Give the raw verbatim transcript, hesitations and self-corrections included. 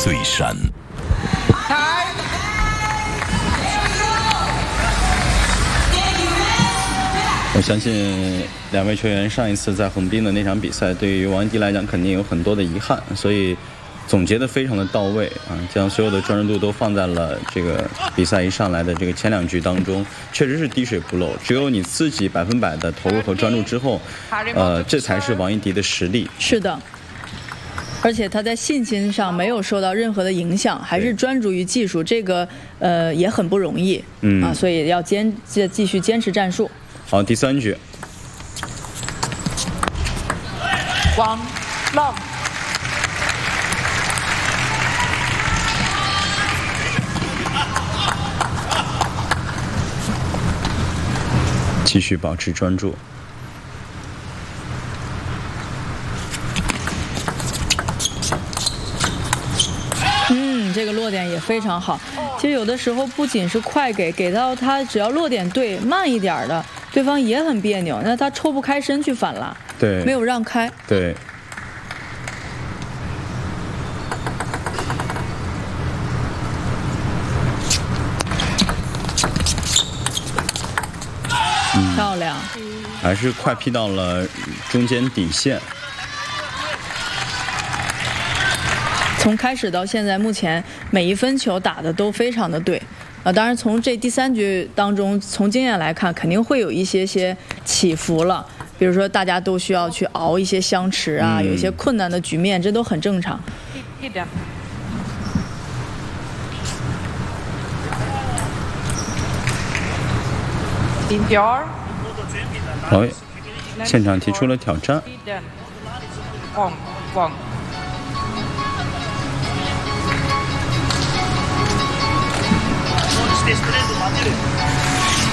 最闪。 我相信两位球员上一次在横滨的那场比赛，对于王一迪来讲肯定有很多的遗憾，所以总结的非常的到位啊，将所有的专注度都放在了这个比赛一上来的这个前两局当中，确实是滴水不漏。只有你自己百分百的投入和专注之后，呃，这才是王一迪的实力。 是的。而且他在信心上没有受到任何的影响，还是专注于技术，这个呃也很不容易，嗯啊，所以要坚继继续坚持战术。 好，第三局。 One love。 继续保持专注。 嗯，这个落点也非常好。其实有的时候不仅是快给，给到他只要落点对，慢一点的，对方也很别扭，那他抽不开身去反拉， 对， 没有让开。 对。 嗯、漂亮。 还是快劈到了中间底线。 从开始到现在，目前每一分球打的都非常的对，啊，当然从这第三局当中，从经验来看，肯定会有一些些起伏了。比如说，大家都需要去熬一些相持啊，嗯、有一些困难的局面，这都很正常。 好，现场提出了挑战。